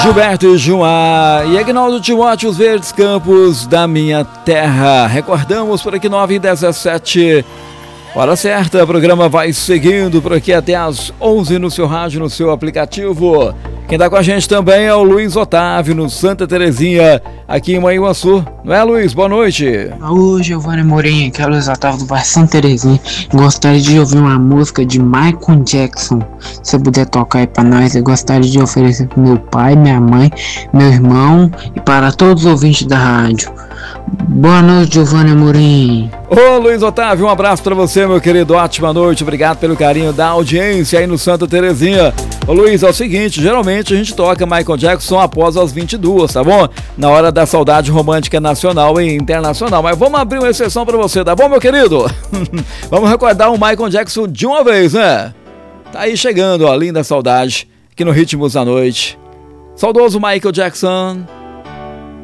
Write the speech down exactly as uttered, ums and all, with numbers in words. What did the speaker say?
Gilberto e Joá e Agnaldo Timóteo, os verdes campos da minha terra. Recordamos por aqui nove e dezessete. Hora certa, o programa vai seguindo por aqui até às onze no seu rádio, no seu aplicativo. Quem está com a gente também é o Luiz Otávio, no Santa Terezinha, aqui em Manhuaçu. Não é, Luiz? Boa noite. Oi, Giovanni Moreira, aqui é o Luiz Otávio do bairro Santa Terezinha. Gostaria de ouvir uma música de Michael Jackson. Se você puder tocar aí pra nós, eu gostaria de oferecer pro meu pai, minha mãe, meu irmão e para todos os ouvintes da rádio. Boa noite, Giovanni Amorim. Ô Luiz Otávio, um abraço pra você, meu querido, ótima noite, obrigado pelo carinho da audiência aí no Santa Terezinha. Ô Luiz, é o seguinte, geralmente a gente toca Michael Jackson após as vinte e duas, tá bom? Na hora da saudade romântica nacional e internacional, mas vamos abrir uma exceção pra você, tá bom, meu querido? Vamos recordar o Michael Jackson de uma vez, né? Tá aí chegando, ó, linda saudade, aqui no Ritmos da Noite. Saudoso Michael Jackson.